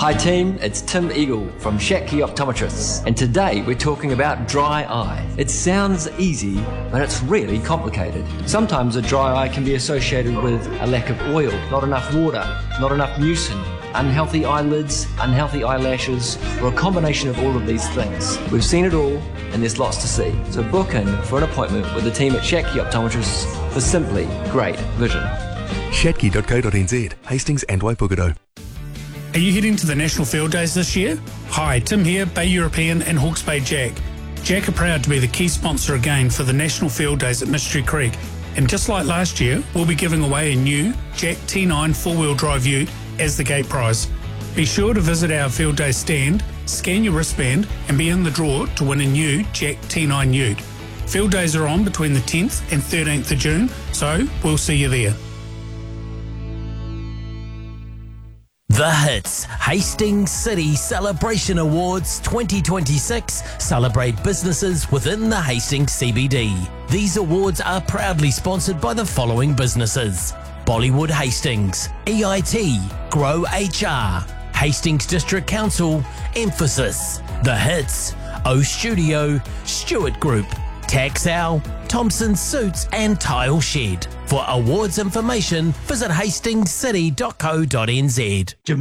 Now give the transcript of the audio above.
Hi team, it's Tim Eagle from Shatley Optometrists, and today we're talking about dry eye. It sounds easy, but it's really complicated. Sometimes a dry eye can be associated with a lack of oil, not enough water, not enough mucin, unhealthy eyelids, unhealthy eyelashes, or a combination of all of these things. We've seen it all, and there's lots to see. So book in for an appointment with the team at Shatley Optometrists for simply great vision. Shatki.co.nz, Hastings and Waipukaro. Are you heading to the National Field Days this year? Hi, Tim here, Bay European and Hawke's Bay Jack. Jack are proud to be the key sponsor again for the National Field Days at Mystery Creek. And just like last year, we'll be giving away a new Jack T9 four-wheel drive ute as the gate prize. Be sure to visit our Field Day stand, scan your wristband and be in the draw to win a new Jack T9 ute. Field Days are on between the 10th and 13th of June, so we'll see you there. The Hits Hastings City Celebration Awards 2026 celebrate businesses within the Hastings CBD. These awards are proudly sponsored by the following businesses: Bollywood Hastings, EIT, Grow HR, Hastings District Council, Emphasis, The Hits, O Studio, Stewart Group, Taxal, Thompson Suits and Tile Shed. For awards information, visit hastingscity.co.nz.